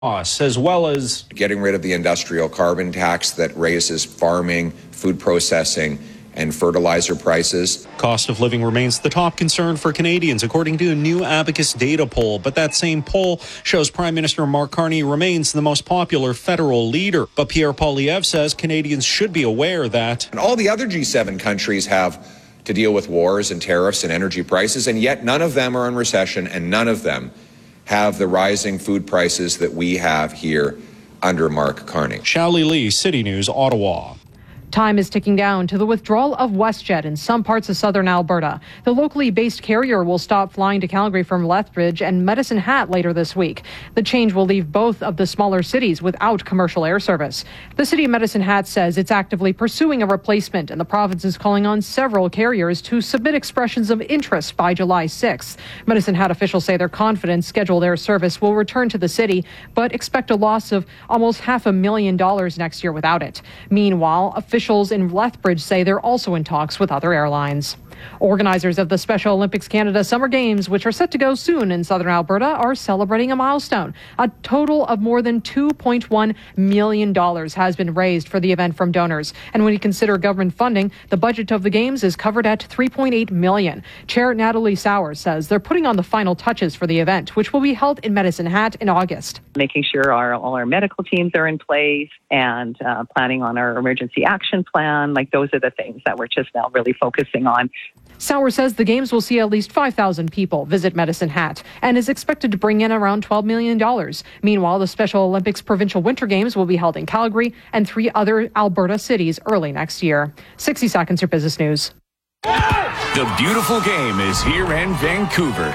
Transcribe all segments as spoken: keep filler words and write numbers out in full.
costs, as well as getting rid of the industrial carbon tax that raises farming, food processing, and fertilizer prices. Cost of living remains the top concern for Canadians, according to a new Abacus data poll. But that same poll shows Prime Minister Mark Carney remains the most popular federal leader. But Pierre Poilievre says Canadians should be aware that and all the other G seven countries have to deal with wars and tariffs and energy prices, and yet none of them are in recession, and none of them have the rising food prices that we have here under Mark Carney. Shally Lee, City News, Ottawa. Time is ticking down to the withdrawal of WestJet in some parts of southern Alberta. The locally based carrier will stop flying to Calgary from Lethbridge and Medicine Hat later this week. The change will leave both of the smaller cities without commercial air service. The city of Medicine Hat says it's actively pursuing a replacement, and the province is calling on several carriers to submit expressions of interest by July sixth. Medicine Hat officials say they're confident scheduled air service will return to the city, but expect a loss of almost half a million dollars next year without it. Meanwhile, officials Officials in Lethbridge say they're also in talks with other airlines. Organizers of the Special Olympics Canada Summer Games, which are set to go soon in southern Alberta, are celebrating a milestone. A total of more than two point one million dollars has been raised for the event from donors. And when you consider government funding, the budget of the Games is covered at three point eight million dollars. Chair Natalie Sauer says they're putting on the final touches for the event, which will be held in Medicine Hat in August. Making sure our, all our medical teams are in place and uh, planning on our emergency action plan. Like, those are the things that we're just now really focusing on. Sauer says the Games will see at least five thousand people visit Medicine Hat and is expected to bring in around twelve million dollars. Meanwhile, the Special Olympics Provincial Winter Games will be held in Calgary and three other Alberta cities early next year. sixty seconds, your business news. The beautiful game is here in Vancouver.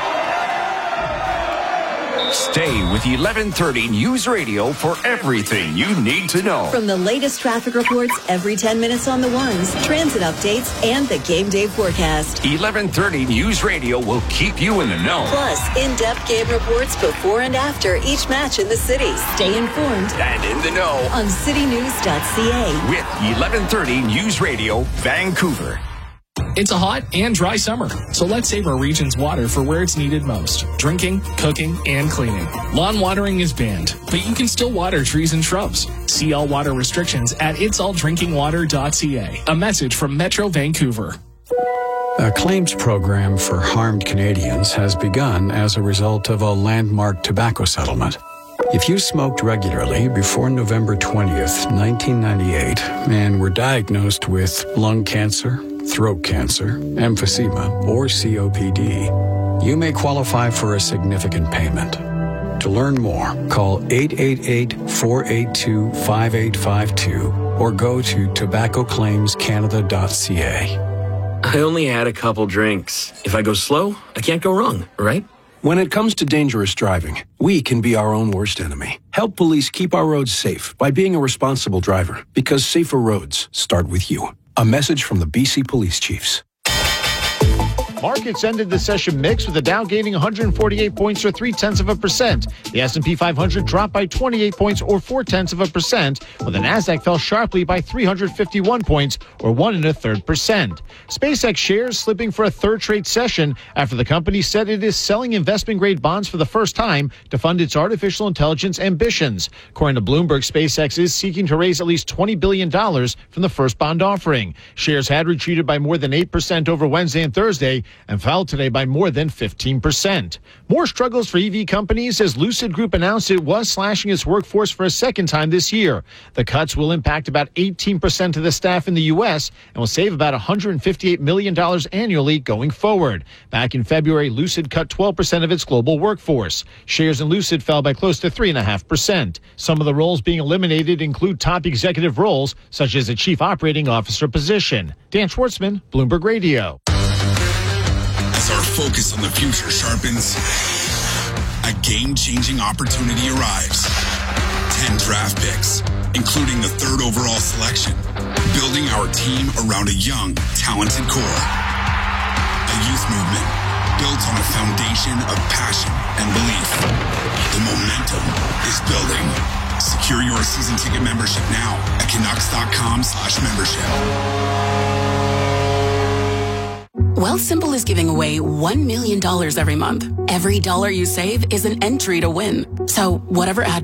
Stay with eleven thirty News Radio for everything you need to know. From the latest traffic reports every ten minutes on the ones, transit updates, and the game day forecast. eleven thirty News Radio will keep you in the know. Plus, in-depth game reports before and after each match in the city. Stay informed and in the know on city news dot c a. With eleven thirty News Radio, Vancouver. It's a hot and dry summer, so let's save our region's water for where it's needed most: drinking, cooking, and cleaning. Lawn watering is banned, but you can still water trees and shrubs. See all water restrictions at its all drinking water dot c a. A message from Metro Vancouver. A claims program for harmed Canadians has begun as a result of a landmark tobacco settlement. If you smoked regularly before November twentieth, nineteen ninety-eight, and were diagnosed with lung cancer, throat cancer, emphysema, or C O P D, you may qualify for a significant payment. To learn more, call eight eight eight, four eight two, five eight five two or go to tobacco claims canada dot c a. I only had a couple drinks. If I go slow, I can't go wrong, right? When it comes to dangerous driving, we can be our own worst enemy. Help police keep our roads safe by being a responsible driver, because safer roads start with you. A message from the B C Police Chiefs. Markets ended the session mixed, with the Dow gaining one hundred forty-eight points or three-tenths of a percent. The S and P five hundred dropped by twenty-eight points or four-tenths of a percent, while the Nasdaq fell sharply by three hundred fifty-one points or one and a third percent. SpaceX shares slipping for a third straight session after the company said it is selling investment-grade bonds for the first time to fund its artificial intelligence ambitions. According to Bloomberg, SpaceX is seeking to raise at least twenty billion dollars from the first bond offering. Shares had retreated by more than eight percent over Wednesday and Thursday, and fell today by more than fifteen percent. More struggles for E V companies as Lucid Group announced it was slashing its workforce for a second time this year. The cuts will impact about eighteen percent of the staff in the U S and will save about one hundred fifty-eight million dollars annually going forward. Back in February, Lucid cut twelve percent of its global workforce. Shares in Lucid fell by close to three point five percent. Some of the roles being eliminated include top executive roles, such as a chief operating officer position. Dan Schwartzman, Bloomberg Radio. As our focus on the future sharpens, a game-changing opportunity arrives. Ten draft picks, including the third overall selection. Building our team around a young, talented core. A youth movement built on a foundation of passion and belief. The momentum is building. Secure your season ticket membership now at Canucks dot com slash membership. Wealthsimple is giving away one million dollars every month. Every dollar you save is an entry to win. So whatever ad